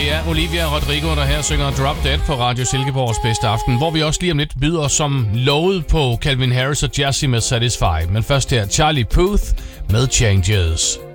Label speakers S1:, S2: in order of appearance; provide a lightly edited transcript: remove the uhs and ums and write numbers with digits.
S1: Det er Olivia Rodrigo, der her synger Drop Dead på Radio Silkeborgs bedste aften, hvor vi også lige om lidt byder som lovet på Calvin Harris og Jazzy med Satisfy. Men først her Charlie Puth med Changes.